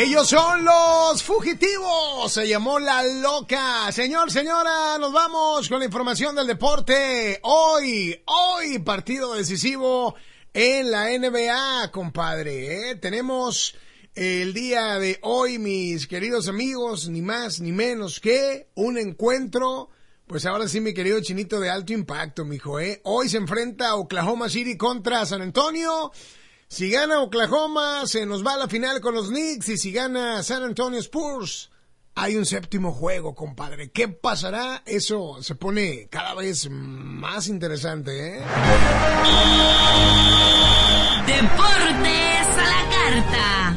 Ellos son los fugitivos, se llamó La Loca. Señor, señora, nos vamos con la información del deporte. Hoy, partido decisivo en la NBA, compadre. Tenemos el día de hoy, mis queridos amigos, ni más ni menos que un encuentro. Pues ahora sí, mi querido Chinito, de alto impacto, mijo, Hoy se enfrenta Oklahoma City contra San Antonio. Si gana Oklahoma, se nos va a la final con los Knicks. Y si gana San Antonio Spurs, hay un séptimo juego, compadre. ¿Qué pasará? Eso se pone cada vez más interesante, Deportes a la carta.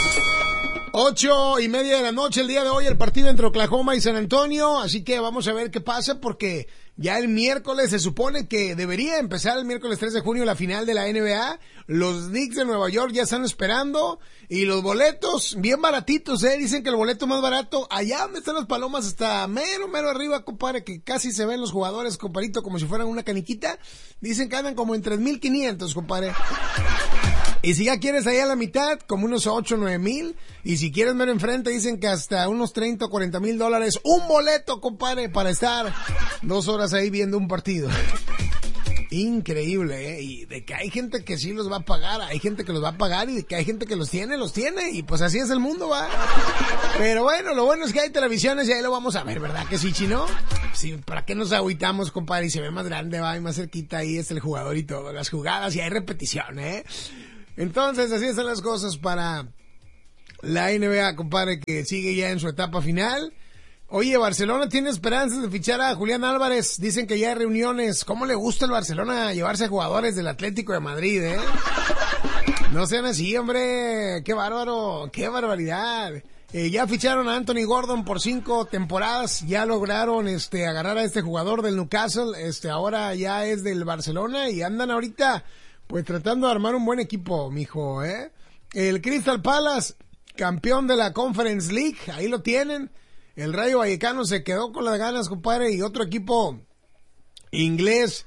8:30 de la noche el día de hoy, el partido entre Oklahoma y San Antonio, así que vamos a ver qué pasa, porque ya el miércoles se supone que debería empezar el miércoles 3 de junio la final de la NBA. Los Knicks de Nueva York ya están esperando, y los boletos bien baratitos, dicen que el boleto más barato, allá donde están las palomas, hasta mero arriba, compadre, que casi se ven los jugadores, compadrito, como si fueran una caniquita, dicen que andan como en 3,500, compadre. Y si ya quieres allá a la mitad, como unos 8, 9 mil. Y si quieres ver enfrente, dicen que hasta unos 30 o 40 mil dólares. Un boleto, compadre, para estar 2 horas ahí viendo un partido. Increíble, Y de que hay gente que sí los va a pagar, hay gente que los va a pagar, y de que hay gente que los tiene. Y pues así es el mundo, ¿va? Pero bueno, lo bueno es que hay televisiones y ahí lo vamos a ver, ¿verdad que sí, Chino? Sí, ¿para qué nos agüitamos, compadre? Y se ve más grande, va, y más cerquita ahí es el jugador y todo, las jugadas, y hay repetición, Entonces, así están las cosas para la NBA, compadre, que sigue ya en su etapa final. Oye, Barcelona tiene esperanzas de fichar a Julián Álvarez. Dicen que ya hay reuniones. ¿Cómo le gusta al Barcelona llevarse a jugadores del Atlético de Madrid, No sean así, hombre. Qué bárbaro, qué barbaridad. Ya ficharon a Anthony Gordon por 5 temporadas. Ya lograron agarrar a este jugador del Newcastle. Ahora ya es del Barcelona y andan ahorita pues tratando de armar un buen equipo, mijo, El Crystal Palace, campeón de la Conference League, ahí lo tienen. El Rayo Vallecano se quedó con las ganas, compadre, y otro equipo inglés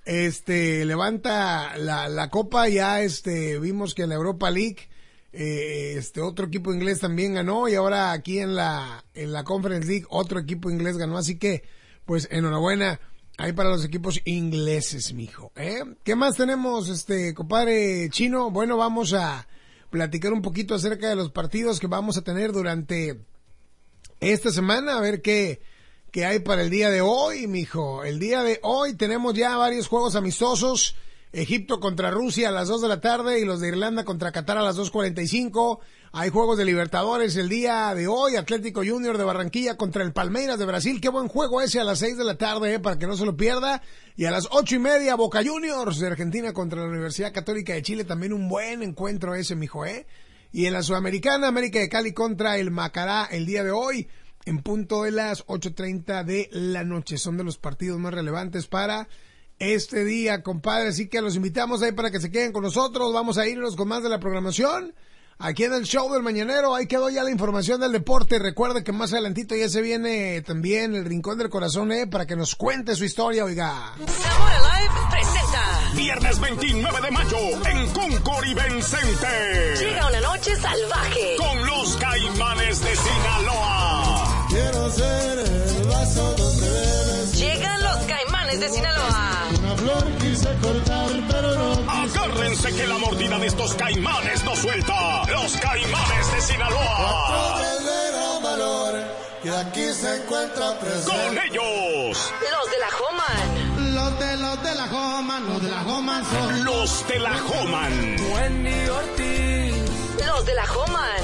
levanta la copa. Ya vimos que en la Europa League otro equipo inglés también ganó, y ahora aquí en la Conference League otro equipo inglés ganó, así que pues enhorabuena ahí para los equipos ingleses, mijo, ¿Qué más tenemos, compadre Chino? Bueno, vamos a platicar un poquito acerca de los partidos que vamos a tener durante esta semana, a ver qué hay para el día de hoy, mijo. El día de hoy tenemos ya varios juegos amistosos. Egipto contra Rusia a las 2 de la tarde, y los de Irlanda contra Qatar a las 2:45. Hay juegos de Libertadores el día de hoy. Atlético Junior de Barranquilla contra el Palmeiras de Brasil. Qué buen juego ese a las 6 de la tarde, para que no se lo pierda. Y a las 8:30, Boca Juniors de Argentina contra la Universidad Católica de Chile. También un buen encuentro ese, mijo, Y en la Sudamericana, América de Cali contra el Macará el día de hoy, en punto de las 8:30 de la noche. Son de los partidos más relevantes para este día, compadre, así que los invitamos ahí para que se queden con nosotros. Vamos a irnos con más de la programación aquí en el show del Mañanero. Ahí quedó ya la información del deporte. Recuerde que más adelantito ya se viene también el Rincón del Corazón, para que nos cuente su historia, oiga. Zamora Live presenta viernes 29 de mayo en Concord y Vicente. Llega una noche salvaje con los Caimanes de Sinaloa. Quiero ser el vaso donde bebes. Llegan los Caimanes de Sinaloa. Una flor quise cortar, pero no. Agárrense que la mordida de estos Caimanes no suelta. Los Caimanes de Sinaloa. Valor, que aquí se encuentra presente. Con ellos, Los de la Homan. Los de la Homan son los de la Homan. Los de la Homan.